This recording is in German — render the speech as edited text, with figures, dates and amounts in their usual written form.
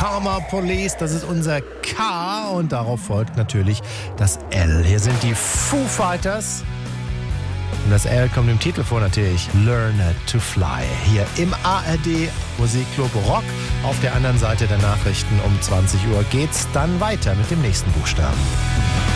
Karma Police, das ist unser K und darauf folgt natürlich das L. Hier sind die Foo Fighters. Und das L kommt im Titel vor natürlich. Learn to Fly. Hier im ARD Musikclub Rock. Auf der anderen Seite der Nachrichten um 20 Uhr geht's dann weiter mit dem nächsten Buchstaben.